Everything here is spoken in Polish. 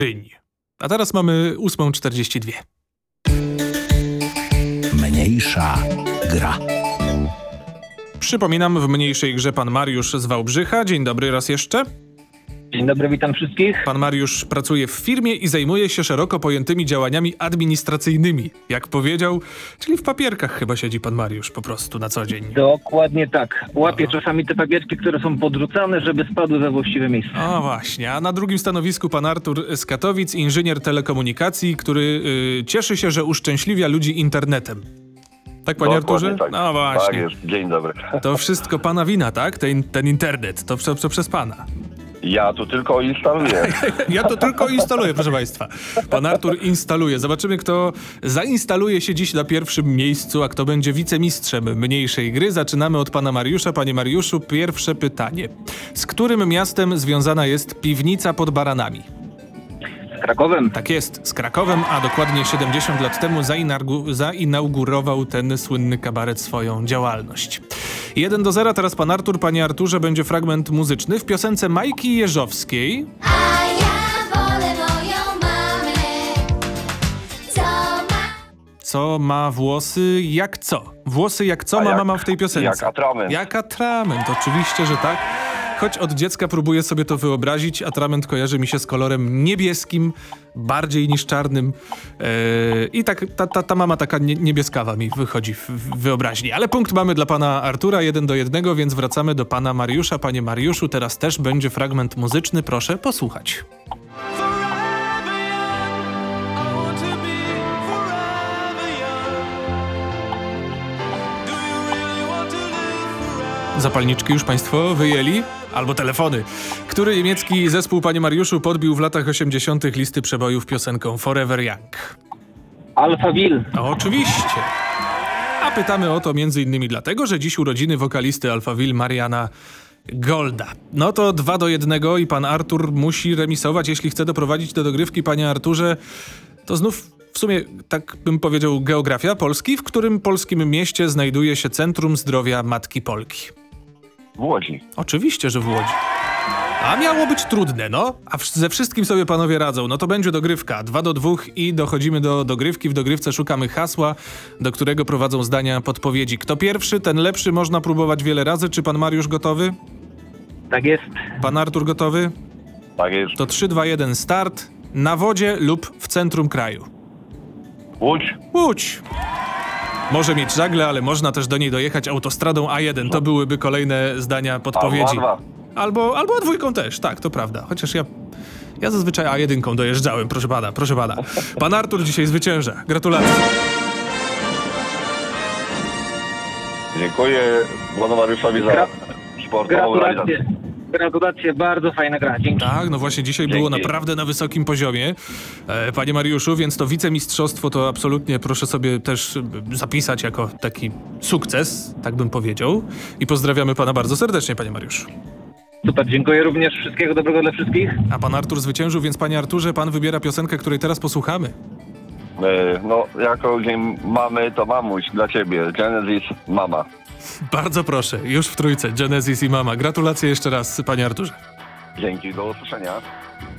A teraz mamy 8:42. Mniejsza gra. Przypominam, w mniejszej grze pan Mariusz z Wałbrzycha. Dzień dobry raz jeszcze. Dzień dobry, witam wszystkich. Pan Mariusz pracuje w firmie i zajmuje się szeroko pojętymi działaniami administracyjnymi, jak powiedział, czyli w papierkach chyba siedzi pan Mariusz po prostu na co dzień. Dokładnie tak. Łapię czasami te papierki, które są podrzucane, żeby spadły we właściwe miejsce. O właśnie, a na drugim stanowisku pan Artur z Katowic, inżynier telekomunikacji, który cieszy się, że uszczęśliwia ludzi internetem. Tak, panie Arturze? Tak. No właśnie. Tak jest, dzień dobry. To wszystko pana wina, tak? Ten internet, to przez pana. Ja tu tylko instaluję. Ja to tylko instaluję, proszę państwa. Pan Artur instaluje. Zobaczymy, kto zainstaluje się dziś na pierwszym miejscu, a kto będzie wicemistrzem mniejszej gry. Zaczynamy od pana Mariusza. Panie Mariuszu, pierwsze pytanie. Z którym miastem związana jest Piwnica pod Baranami? Z Krakowem. Tak jest, z Krakowem, a dokładnie 70 lat temu zainaugurował ten słynny kabaret swoją działalność. 1-0, teraz pan Artur. Panie Arturze, będzie fragment muzyczny w piosence Majki Jeżowskiej. A ja wolę moją mamę, Co ma włosy jak co? Włosy jak co ma mama w tej piosence? Jak atrament. Jak atrament, oczywiście, że tak. Choć od dziecka próbuję sobie to wyobrazić, atrament kojarzy mi się z kolorem niebieskim, bardziej niż czarnym. I tak ta mama taka niebieskawa mi wychodzi w wyobraźni. Ale punkt mamy dla pana Artura, 1-1, więc wracamy do pana Mariusza. Panie Mariuszu, teraz też będzie fragment muzyczny, proszę posłuchać. Zapalniczki już państwo wyjęli? Albo telefony. Który niemiecki zespół, panie Mariuszu, podbił w latach 80. listy przebojów piosenką Forever Young? Alphaville. Oczywiście. A pytamy o to m.in. dlatego, że dziś urodziny wokalisty Alphaville Mariana Golda. No to 2-1 i pan Artur musi remisować, jeśli chce doprowadzić do dogrywki. Panie Arturze, to znów w sumie, tak bym powiedział, geografia Polski. W którym polskim mieście znajduje się Centrum Zdrowia Matki Polki? W Łodzi. Oczywiście, że w Łodzi. A miało być trudne, no. A ze wszystkim sobie panowie radzą. No to będzie dogrywka. 2-2 i dochodzimy do dogrywki. W dogrywce szukamy hasła, do którego prowadzą zdania podpowiedzi. Kto pierwszy, ten lepszy. Można próbować wiele razy. Czy pan Mariusz gotowy? Tak jest. Pan Artur gotowy? Tak jest. To 3-2-1 start. Na wodzie lub w centrum kraju. Łódź. Łódź. Może mieć żagle, ale można też do niej dojechać autostradą A1. To byłyby kolejne zdania podpowiedzi. Albo Albo A2 też, tak, to prawda. Chociaż ja zazwyczaj A1 dojeżdżałem, proszę pana, proszę pana. Pan Artur dzisiaj zwycięża. Gratulacje. Dziękuję panu Mariuszowi za sportową realizację. Gratulacje, bardzo fajna gra. Dzięki. Tak, no właśnie dzisiaj było naprawdę na wysokim poziomie. Panie Mariuszu, więc to wicemistrzostwo to absolutnie proszę sobie też zapisać jako taki sukces, tak bym powiedział. I pozdrawiamy pana bardzo serdecznie, panie Mariuszu. Super, dziękuję również. Wszystkiego dobrego dla wszystkich. A pan Artur zwyciężył, więc panie Arturze, pan wybiera piosenkę, której teraz posłuchamy. No, jako dzień mamy, to mamuś dla ciebie. Genesis, mama. Bardzo proszę, już w trójce, Genesis i mama. Gratulacje jeszcze raz, panie Arturze. Dzięki, do usłyszenia.